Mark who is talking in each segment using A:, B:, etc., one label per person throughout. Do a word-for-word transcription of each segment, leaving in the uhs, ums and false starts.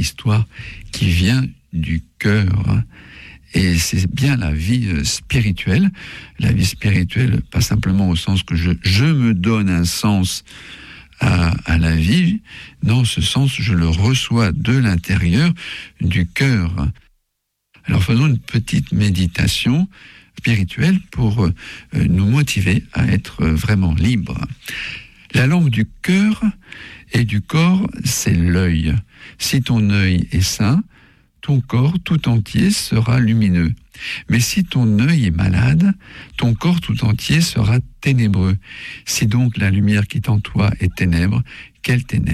A: histoire qui vient du cœur. Et c'est bien la vie spirituelle. La vie spirituelle, pas simplement au sens que je, je me donne un sens à, à la vie. Dans ce sens, je le reçois de l'intérieur, du cœur. Alors faisons une petite méditation spirituelle pour euh, nous motiver à être vraiment libres. La lampe du cœur et du corps, c'est l'œil. Si ton œil est sain, ton corps tout entier sera lumineux. Mais si ton œil est malade, ton corps tout entier sera ténébreux. Si donc la lumière qui est en toi est ténèbre, quelle ténèbre ?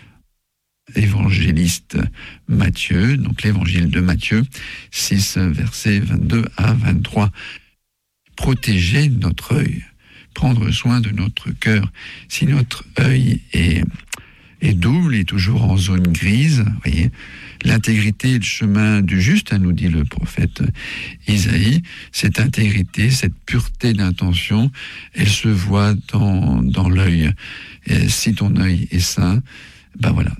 A: Évangéliste Matthieu, donc l'évangile de Matthieu, six, versets vingt-deux à vingt-trois. Protéger notre œil, prendre soin de notre cœur. Si notre œil est, est double, est toujours en zone grise, voyez, l'intégrité est le chemin du juste, hein, nous dit le prophète Isaïe. Cette intégrité, cette pureté d'intention, elle se voit dans, dans l'œil. Et si ton œil est sain, ben voilà.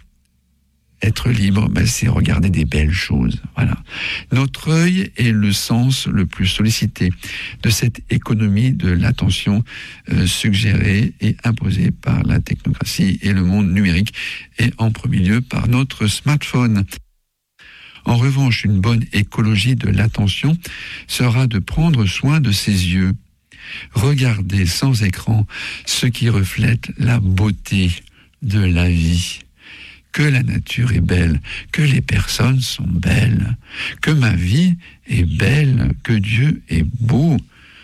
A: Être libre, ben c'est regarder des belles choses. Voilà. Notre œil est le sens le plus sollicité de cette économie de l'attention euh, suggérée et imposée par la technocratie et le monde numérique, et en premier lieu par notre smartphone. En revanche, une bonne écologie de l'attention sera de prendre soin de ses yeux. Regarder sans écran ce qui reflète la beauté de la vie. Que la nature est belle, que les personnes sont belles, que ma vie est belle, que Dieu est beau.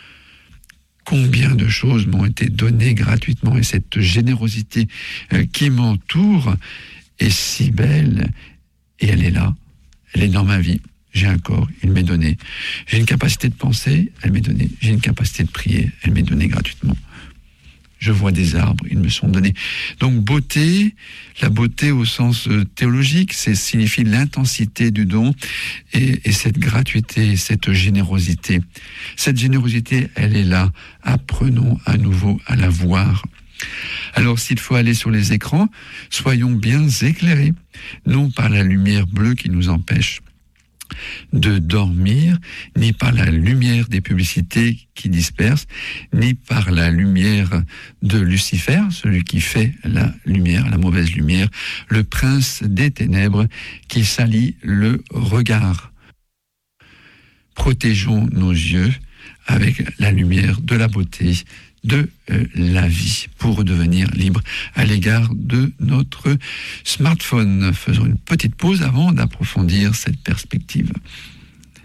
A: Combien de choses m'ont été données gratuitement, et cette générosité qui m'entoure est si belle, et elle est là, elle est dans ma vie. J'ai un corps, il m'est donné. J'ai une capacité de penser, elle m'est donnée. J'ai une capacité de prier, elle m'est donnée gratuitement. Je vois des arbres, ils me sont donnés. Donc beauté, la beauté au sens théologique, c'est signifie l'intensité du don et, et cette gratuité, cette générosité. Cette générosité, elle est là. Apprenons à nouveau à la voir. Alors s'il faut aller sur les écrans, soyons bien éclairés, non par la lumière bleue qui nous empêche de dormir, ni par la lumière des publicités qui dispersent, ni par la lumière de Lucifer, celui qui fait la lumière, la mauvaise lumière, le prince des ténèbres qui salit le regard. Protégeons nos yeux avec la lumière de la beauté, de euh, la vie, pour devenir libre à l'égard de notre smartphone. Faisons une petite pause avant d'approfondir cette perspective.